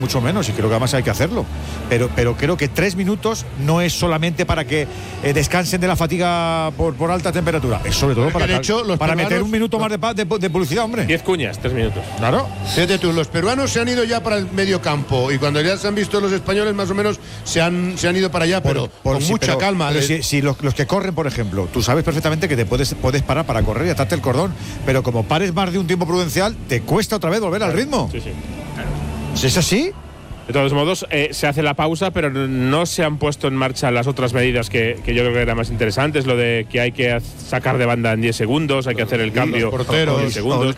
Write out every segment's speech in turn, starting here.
mucho menos, y creo que además hay que hacerlo, pero creo que 3 minutos no es solamente para que descansen de la fatiga por alta temperatura, es sobre todo para meter un minuto más de publicidad, hombre. 10 cuñas, 3 minutos. Claro. Fíjate tú, los peruanos se han ido ya para el medio campo, y cuando ya se han visto los españoles, más o menos se han ido para allá, pero con mucha calma. Pero si los que corren, por ejemplo, tú sabes perfectamente que te puedes parar para correr y atarte el cordón, pero como pares más de un tiempo prudencial, te cuesta otra vez volver al ritmo. Sí. ¿Es así? De todos modos, se hace la pausa, pero no se han puesto en marcha las otras medidas que yo creo que eran más interesantes, lo de que hay que sacar de banda en 10 segundos, hay que hacer el cambio en 10 segundos.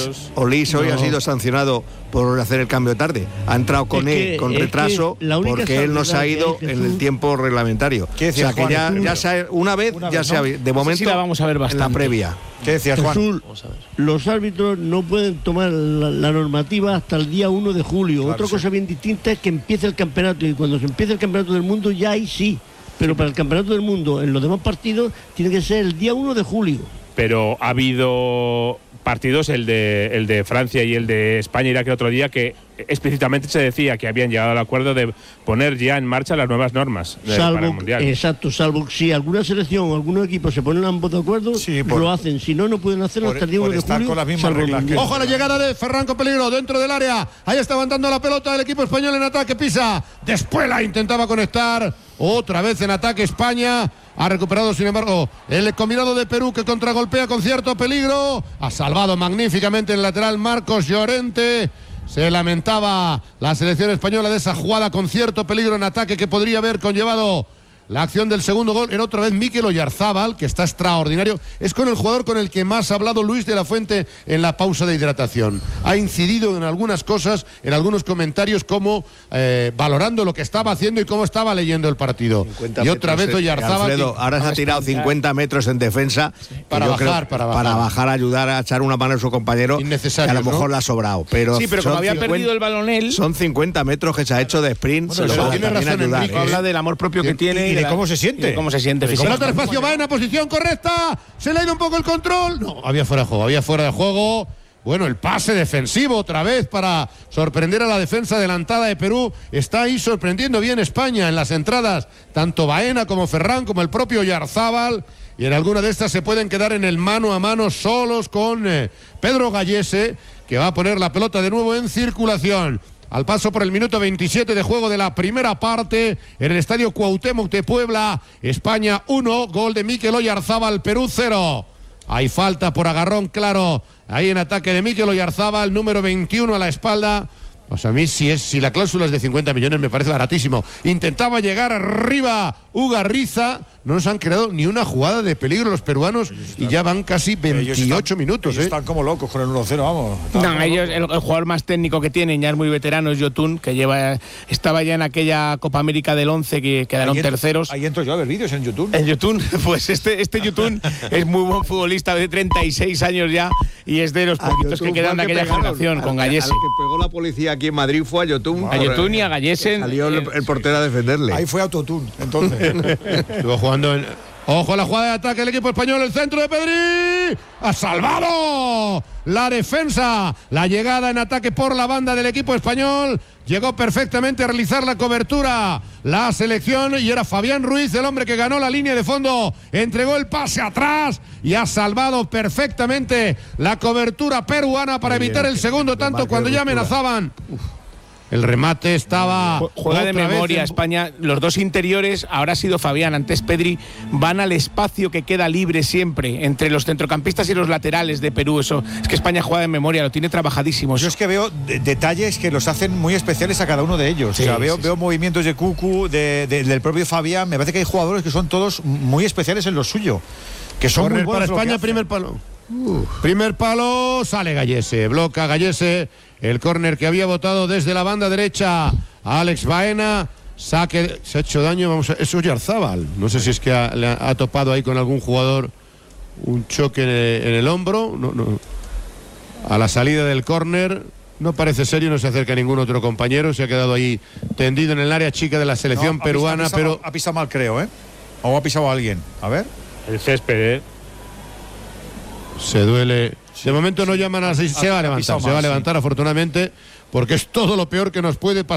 Olís hoy ha sido sancionado por hacer el cambio tarde. Ha entrado con retraso porque él no se ha ido en el tiempo reglamentario. ¿Qué decías, o sea que Juan? una vez se ha visto. De momento, sí la vamos a ver bastante. En la previa. ¿Qué decías, Juan? Jesús, los árbitros no pueden tomar la normativa hasta el día 1 de julio. Claro, Otra cosa bien distinta es que empiece el campeonato, y cuando se empiece el campeonato del mundo ya ahí sí. Pero para el campeonato del mundo, en los demás partidos, tiene que ser el día 1 de julio. Pero ha habido partidos, el de Francia y el de España, Irak, el otro día, que explícitamente se decía que habían llegado al acuerdo de poner ya en marcha las nuevas normas para el Mundial. Exacto, salvo si alguna selección o algunos equipos se ponen ambos de acuerdo, lo hacen. Si no pueden hacerlo hasta el día 1 de julio. Con las mismas reglas Ojo a la llegada de Ferran con peligro dentro del área. Ahí está levantando la pelota el equipo español en ataque. Pisa. Despuela intentaba conectar. Otra vez en ataque España. Ha recuperado, sin embargo, el combinado de Perú, que contragolpea con cierto peligro. Ha salvado magníficamente el lateral Marcos Llorente. Se lamentaba la selección española de esa jugada con cierto peligro en ataque que podría haber conllevado la acción del segundo gol. Era otra vez Mikel Oyarzábal, que está extraordinario. Es con el jugador con el que más ha hablado Luis de la Fuente en la pausa de hidratación. Ha incidido en algunas cosas, en algunos comentarios, como valorando lo que estaba haciendo y cómo estaba leyendo el partido. Y otra vez Oyarzábal. Alfredo, ahora se ha tirado 50 metros en defensa para bajar, ayudar a echar una mano a su compañero, que a lo mejor le ha sobrado. Pero sí, pero como había perdido el balón él. Son 50 metros que se ha hecho de sprint. Tiene razón, Enrique. Habla del amor propio que tiene. ¿De cómo se siente? Pelota al espacio, va en la posición correcta. Se le ha ido un poco el control. No, había fuera de juego. Bueno, el pase defensivo otra vez para sorprender a la defensa adelantada de Perú. Está ahí sorprendiendo bien España en las entradas. Tanto Baena como Ferran como el propio Oyarzábal. Y en alguna de estas se pueden quedar en el mano a mano solos con Pedro Gallese, que va a poner la pelota de nuevo en circulación. Al paso por el minuto 27 de juego de la primera parte, en el estadio Cuauhtémoc de Puebla, España 1, gol de Mikel Oyarzábal, Perú 0. Hay falta por agarrón claro, ahí en ataque de Mikel Oyarzábal, número 21 a la espalda. Pues a mí si la cláusula es de 50 millones me parece baratísimo. Intentaba llegar arriba Ugarriza, no nos han creado ni una jugada de peligro los peruanos y ya van casi 28 minutos. Están como locos con el 1-0, vamos. No, ellos, el jugador más técnico que tienen, ya es muy veterano, es Yotun, que estaba ya en aquella Copa América del 11 que quedaron terceros. Ahí entro yo a ver vídeos en YouTube. En YouTube, pues este Yotun es muy buen futbolista, de 36 años ya, y es de los poquitos que quedan de aquella generación, con Gallese. Al que pegó la policía aquí en Madrid fue a Yotun. A Yotun y a Gallese. Salió el portero a defenderle. Ahí fue Autotune, entonces. Estuvo jugando en... Ojo a la jugada de ataque del equipo español, el centro de Pedri. ¡Ha salvado la defensa! La llegada en ataque por la banda del equipo español. Llegó perfectamente a realizar la cobertura la selección y era Fabián Ruiz, el hombre que ganó la línea de fondo. Entregó el pase atrás y ha salvado perfectamente la cobertura peruana para evitar el segundo tanto cuando ya amenazaban. El remate estaba... Juega de memoria España. Los dos interiores, ahora ha sido Fabián, antes Pedri, van al espacio que queda libre siempre entre los centrocampistas y los laterales de Perú. Eso es que España juega de memoria, lo tiene trabajadísimo. Yo es que veo detalles que los hacen muy especiales a cada uno de ellos. Sí, o sea, veo movimientos de Cucu, del propio Fabián. Me parece que hay jugadores que son todos muy especiales en lo suyo. Que son muy buenos para España, primer palo. Primer palo, sale Gallese, bloca Gallese, el córner que había botado desde la banda derecha a Alex Baena, saque, se ha hecho daño, es Oyarzábal, no sé si es que ha topado ahí con algún jugador un choque en el hombro, no. A la salida del córner, no parece serio, no se acerca ningún otro compañero, se ha quedado ahí tendido en el área chica de la selección peruana, pero... Ha pisado mal, creo, o ha pisado a alguien, a ver. El césped, Se duele. De momento no llaman a... Se va a levantar afortunadamente, porque es todo lo peor que nos puede pasar.